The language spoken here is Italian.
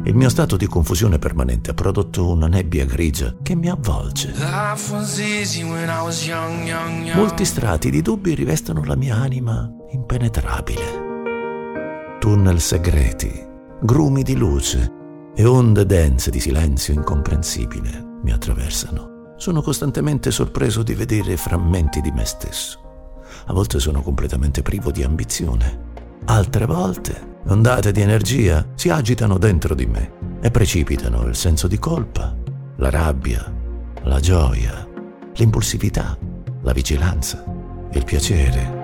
Il mio stato di confusione permanente ha prodotto una nebbia grigia che mi avvolge. Molti strati di dubbi rivestono la mia anima impenetrabile. Tunnel segreti, grumi di luce e onde dense di silenzio incomprensibile mi attraversano. Sono costantemente sorpreso di vedere frammenti di me stesso. A volte sono completamente privo di ambizione. Altre volte ondate di energia si agitano dentro di me e precipitano il senso di colpa, la rabbia, la gioia, l'impulsività, la vigilanza, il piacere